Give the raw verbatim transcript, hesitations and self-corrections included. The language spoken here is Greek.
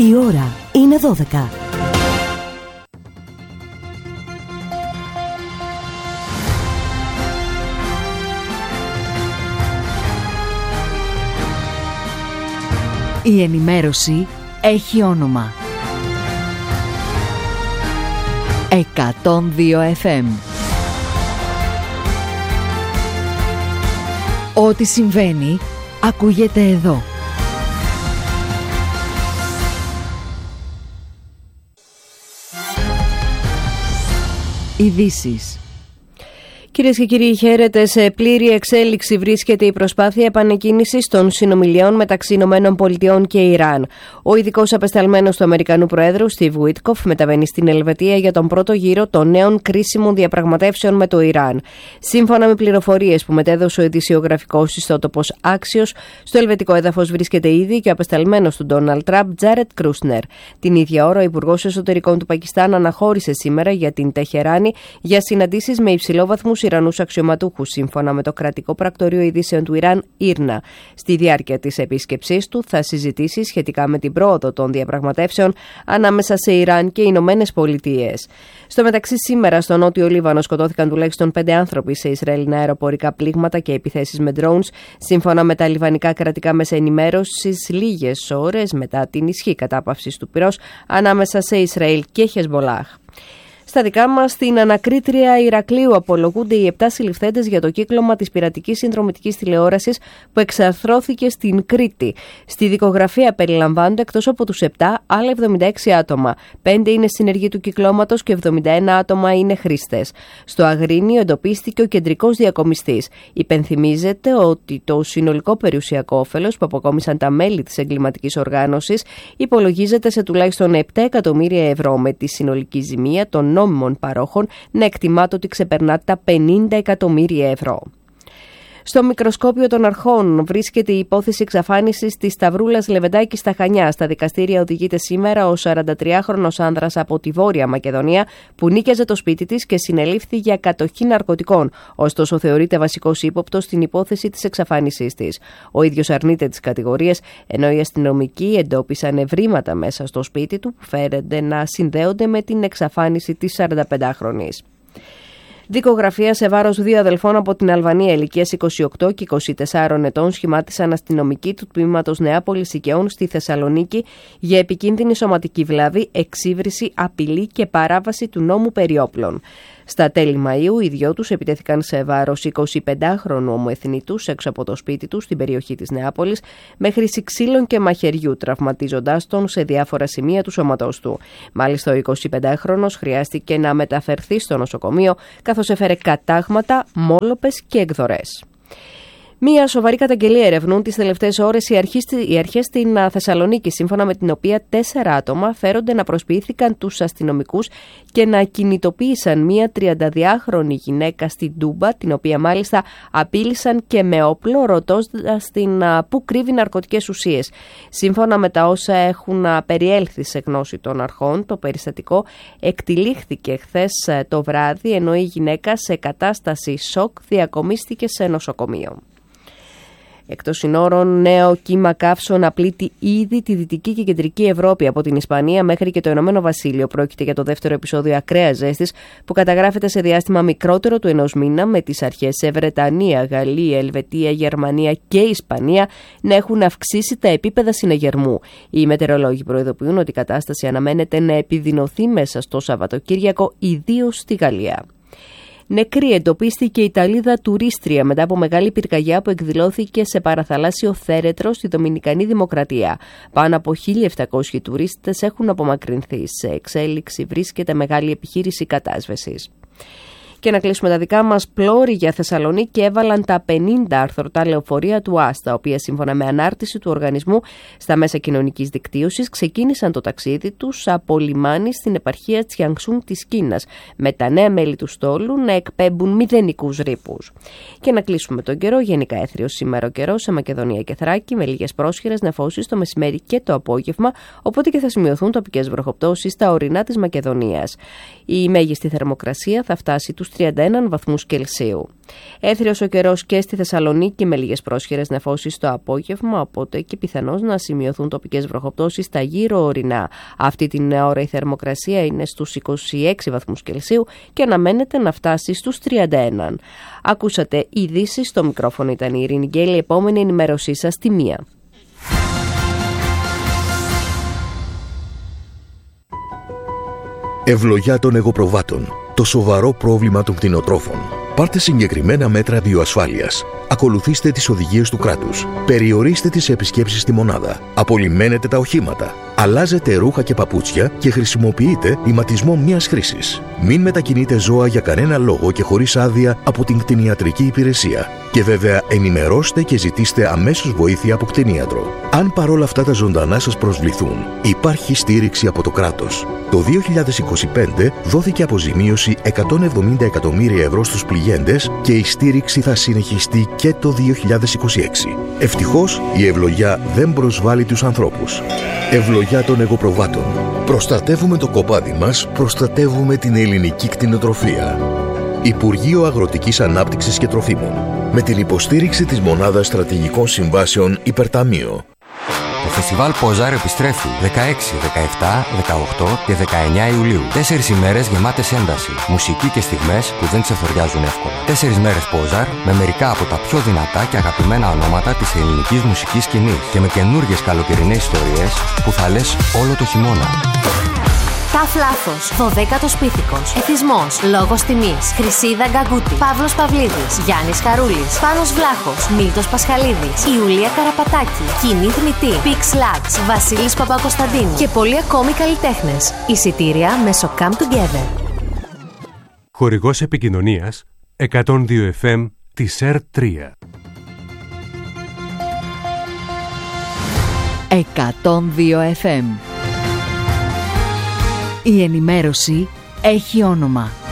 Η ώρα είναι δώδεκα. Η ενημέρωση έχει όνομα. εκατόν δύο εφ εμ. Ό,τι συμβαίνει ακούγεται εδώ. Ειδήσεις. Κυρίες και κύριοι, χαίρετε. Σε πλήρη εξέλιξη βρίσκεται η προσπάθεια επανεκκίνησης των συνομιλιών μεταξύ Ηνωμένων Πολιτειών και Ιράν. Ο ειδικός απεσταλμένος του Αμερικανού Προέδρου, Στιβ Βίτκοφ, μεταβαίνει στην Ελβετία για τον πρώτο γύρο των νέων κρίσιμων διαπραγματεύσεων με το Ιράν. Σύμφωνα με πληροφορίες που μετέδωσε ο ειδησιογραφικός ιστότοπος Axios, στο ελβετικό έδαφος βρίσκεται ήδη και ο απεσταλμένος του Ντόναλντ Τραμπ, Τζάρετ Κρούσνερ. Την ίδια ώρα, ο Υπουργός Εσωτερικών του Πακιστάν αναχώρησε σήμερα για την Τεχεράνη για συναντήσεις με υψηλόβαθμους Ιρανούς αξιωματούχους, σύμφωνα με το κρατικό πρακτορείο ειδήσεων του Ιράν, Ίρνα. Στη διάρκεια της επίσκεψής του θα συζητήσει σχετικά με την πρόοδο των διαπραγματεύσεων ανάμεσα σε Ιράν και Ηνωμένες Πολιτείες. Στο μεταξύ, σήμερα στο νότιο Λίβανο σκοτώθηκαν τουλάχιστον πέντε άνθρωποι σε Ισραηλινά αεροπορικά πλήγματα και επιθέσεις με drones, σύμφωνα με τα λιβανικά κρατικά μέσα ενημέρωσης, λίγες ώρες μετά την ισχύ κατάπαυσης του πυρός ανάμεσα σε Ισραήλ και Χεσμολάχ. Στα δικά μας, στην ανακρίτρια Ηρακλείου απολογούνται οι επτά συλληφθέντες για το κύκλωμα της πειρατικής συνδρομητικής τηλεόρασης που εξαρθρώθηκε στην Κρήτη. Στη δικογραφία περιλαμβάνονται, εκτός από τους επτά, άλλα εβδομήντα έξι άτομα. πέντε είναι συνεργοί του κυκλώματος και εβδομήντα ένα άτομα είναι χρήστες. Στο Αγρίνιο εντοπίστηκε ο κεντρικός διακομιστής. Υπενθυμίζεται ότι το συνολικό περιουσιακό όφελος που αποκόμισαν τα μέλη της εγκληματικής οργάνωσης υπολογίζεται σε τουλάχιστον επτά εκατομμύρια ευρώ, με τη συνολική ζημία των νόμιμων παρόχων να εκτιμάται ότι ξεπερνά τα πενήντα εκατομμύρια ευρώ. Στο μικροσκόπιο των αρχών βρίσκεται η υπόθεση εξαφάνισης της Σταυρούλας Λεβεντάκη στα Χανιά. Στα δικαστήρια οδηγείται σήμερα ο σαραντατριάχρονος άνδρας από τη Βόρεια Μακεδονία που νίκιαζε το σπίτι της και συνελήφθη για κατοχή ναρκωτικών. Ωστόσο, θεωρείται βασικός ύποπτος στην υπόθεση της εξαφάνισής της. Ο ίδιος αρνείται τις κατηγορίες, ενώ οι αστυνομικοί εντόπισαν ευρήματα μέσα στο σπίτι του που φαίνεται να συνδέονται με την εξαφάνιση της σαρανταπεντάχρονης. Δικογραφία σε βάρος δύο αδελφών από την Αλβανία ηλικίας είκοσι οκτώ και είκοσι τεσσάρων ετών σχημάτισαν αστυνομικοί του τμήματος Νεάπολης Οικαιών στη Θεσσαλονίκη για επικίνδυνη σωματική βλάβη, εξύβριση, απειλή και παράβαση του νόμου περί όπλων. Στα τέλη Μαΐου, οι δυο τους επιτέθηκαν σε βάρος εικοσιπεντάχρονου ομοεθνητούς έξω από το σπίτι του στην περιοχή της Νεάπολης με χρήση ξύλων και μαχαιριού, τραυματίζοντάς τον σε διάφορα σημεία του σώματός του. Μάλιστα, ο εικοσιπεντάχρονος χρειάστηκε να μεταφερθεί στο νοσοκομείο, καθώς έφερε κατάγματα, μόλοπες και εκδορές. Μία σοβαρή καταγγελία ερευνούν τις τελευταίες ώρες οι αρχές στην Θεσσαλονίκη, σύμφωνα με την οποία τέσσερα άτομα φέρονται να προσποιήθηκαν τους αστυνομικούς και να κινητοποίησαν μία τριανταδυάχρονη γυναίκα στην Τούμπα, την οποία μάλιστα απείλησαν και με όπλο, ρωτώντας την που κρύβει ναρκωτικές ουσίες. Σύμφωνα με τα όσα έχουν περιέλθει σε γνώση των αρχών, το περιστατικό εκτυλίχθηκε χθες το βράδυ, ενώ η γυναίκα σε κατάσταση σοκ διακομίστηκε σε νοσοκομείο. Εκτός συνόρων, νέο κύμα καύσων απειλεί ήδη τη Δυτική και Κεντρική Ευρώπη, από την Ισπανία μέχρι και το Ηνωμένο Βασίλειο. Πρόκειται για το δεύτερο επεισόδιο ακραίας ζέστης που καταγράφεται σε διάστημα μικρότερο του ενός μήνα, με τις αρχές σε Βρετανία, Γαλλία, Ελβετία, Γερμανία και Ισπανία να έχουν αυξήσει τα επίπεδα συναγερμού. Οι μετεωρολόγοι προειδοποιούν ότι η κατάσταση αναμένεται να επιδεινωθεί μέσα στο Σαββατοκύριακο, ιδίως στη Γαλλία. Νεκρή εντοπίστηκε η Ιταλίδα τουρίστρια μετά από μεγάλη πυρκαγιά που εκδηλώθηκε σε παραθαλάσσιο θέρετρο στη Δομινικανή Δημοκρατία. Πάνω από χίλια επτακόσιοι τουρίστες έχουν απομακρυνθεί. Σε εξέλιξη βρίσκεται μεγάλη επιχείρηση κατάσβεσης. Και να κλείσουμε τα δικά μας, πλώρη για Θεσσαλονίκη έβαλαν τα πενήντα αρθρωτά λεωφορεία του ΆΣΤΑ, τα οποία σύμφωνα με ανάρτηση του οργανισμού στα μέσα κοινωνικής δικτύωσης ξεκίνησαν το ταξίδι τους από λιμάνι στην επαρχία Τσιανξούν της Κίνας, με τα νέα μέλη του στόλου να εκπέμπουν μηδενικούς ρήπους. Και να κλείσουμε τον καιρό, γενικά έθριος σήμερα ο καιρός σε Μακεδονία και Θράκη, με λίγες πρόσχερες νεφώσεις το μεσημέρι και το απόγευμα, οπότε και θα σημειωθούν τοπικές βροχοπτώσεις στα ορεινά της Μακεδονίας. Η μέγιστη θερμοκρασία θα φτάσει τους τους τριάντα ένα βαθμούς Κελσίου. Έθριος ο καιρός και στη Θεσσαλονίκη με λίγες πρόσχερες νεφώσεις το απόγευμα, οπότε και πιθανώς να σημειωθούν τοπικές βροχοπτώσεις στα γύρω ορεινά. Αυτή την ώρα η θερμοκρασία είναι στους είκοσι έξι βαθμούς Κελσίου και αναμένεται να φτάσει στους τριάντα ένα. Ακούσατε ειδήσεις, στο μικρόφωνο ήταν η Ειρήνη Γκέλη, η επόμενη ενημέρωσή σας στη μία. Ευλογιά των εγωπροβάτων. Το σοβαρό πρόβλημα των κτηνοτρόφων. Πάρτε συγκεκριμένα μέτρα βιοασφάλειας. Ακολουθήστε τις οδηγίες του κράτους. Περιορίστε τις επισκέψεις στη μονάδα. Απολυμμένετε τα οχήματα. Αλλάζετε ρούχα και παπούτσια και χρησιμοποιείτε ηματισμό μιας χρήσης. Μην μετακινείτε ζώα για κανένα λόγο και χωρίς άδεια από την κτηνιατρική υπηρεσία. Και βέβαια ενημερώστε και ζητήστε αμέσως βοήθεια από κτηνίατρο. Αν παρόλα αυτά τα ζωντανά σας προσβληθούν, υπάρχει στήριξη από το κράτος. Το δύο χιλιάδες είκοσι πέντε δόθηκε αποζημίωση εκατόν εβδομήντα εκατομμύρια ευρώ στους πληγέντες και η στήριξη θα συνεχιστεί και το δύο χιλιάδες είκοσι έξι. Ευτυχώς η ευλογιά δεν προσβάλλει τους ανθρώπους. Ευλογιά των εγωπροβάτων. Προστατεύουμε το κοπάδι μας, προστατεύουμε την ελληνική κτηνοτροφία. Υπουργείο Αγροτικής Ανάπτυξης και Τροφίμων. Με την υποστήριξη της Μονάδας Στρατηγικών Συμβάσεων Υπερταμείο. Το φεστιβάλ Ποζάρ επιστρέφει δεκαέξι, δεκαεπτά, δεκαοκτώ και δεκαεννιά Ιουλίου. Τέσσερις ημέρες γεμάτες ένταση, μουσική και στιγμές που δεν ξεφοριάζουν εύκολα. Τέσσερις μέρες Ποζάρ με μερικά από τα πιο δυνατά και αγαπημένα ονόματα της ελληνικής μουσικής σκηνής και με καινούργιες καλοκαιρινές ιστορίες που θα λες όλο το χειμώνα. Ταφ Λάθος, δωδέκατος Πίθηκος, Εθισμός, Λόγος Τιμής, Χρυσίδα Γκαγκούτη, Παύλος Παυλίδης, Γιάννης Χαρούλης, Πάνος Βλάχος, Μίλτος Πασχαλίδης, Ιουλία Καραπατάκη, Κοινή Θμητή, Πίξ Λάξ, Βασίλης Παπακοσταντίνου και πολλοί ακόμη καλλιτέχνες. Εισιτήρια μέσω Come Together. Χορηγός επικοινωνίας εκατόν δύο εφ εμ της ΕΡ τρία. εκατόν δύο εφ εμ. Η ενημέρωση έχει όνομα.